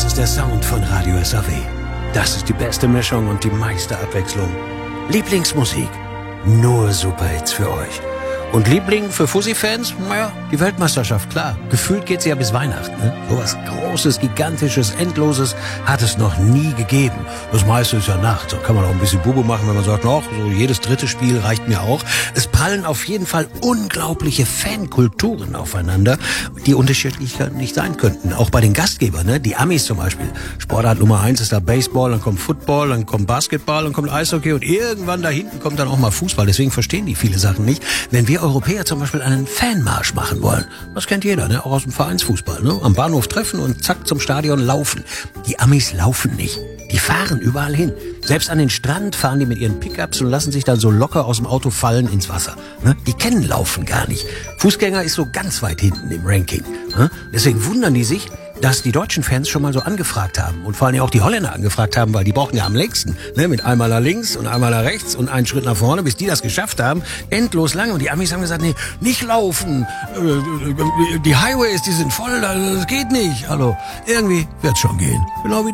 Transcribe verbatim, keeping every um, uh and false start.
Das ist der Sound von Radio S A W. Das ist die beste Mischung und die meiste Abwechslung. Lieblingsmusik, nur Superhits für euch. Und Liebling für Fussi-Fans? Naja, die Weltmeisterschaft, klar. Gefühlt geht's ja bis Weihnachten, ne? So was Großes, Gigantisches, Endloses hat es noch nie gegeben. Das meiste ist ja Nacht. Da kann man auch ein bisschen Bubu machen, wenn man sagt, ach, so jedes dritte Spiel reicht mir auch. Es prallen auf jeden Fall unglaubliche Fankulturen aufeinander, die unterschiedlich nicht sein könnten. Auch bei den Gastgebern, ne? Die Amis zum Beispiel. Sportart Nummer eins ist da Baseball, dann kommt Football, dann kommt Basketball, dann kommt Eishockey und irgendwann da hinten kommt dann auch mal Fußball. Deswegen verstehen die viele Sachen nicht. Wenn wir Europäer zum Beispiel einen Fanmarsch machen wollen. Das kennt jeder, ne? Auch aus dem Vereinsfußball, ne? Am Bahnhof treffen und zack zum Stadion laufen. Die Amis laufen nicht. Die fahren überall hin. Selbst an den Strand fahren die mit ihren Pickups und lassen sich dann so locker aus dem Auto fallen ins Wasser. Ne? Die kennen Laufen gar nicht. Fußgänger ist so ganz weit hinten im Ranking. Ne? Deswegen wundern die sich, dass die deutschen Fans schon mal so angefragt haben und vor allem auch die Holländer angefragt haben, weil die brauchen ja am längsten, ne, mit einmal nach links und einmal nach rechts und einen Schritt nach vorne, bis die das geschafft haben, endlos lange. Und die Amis haben gesagt, nee, nicht laufen, die Highways, die sind voll, das geht nicht. Also irgendwie wird's schon gehen. Genau wie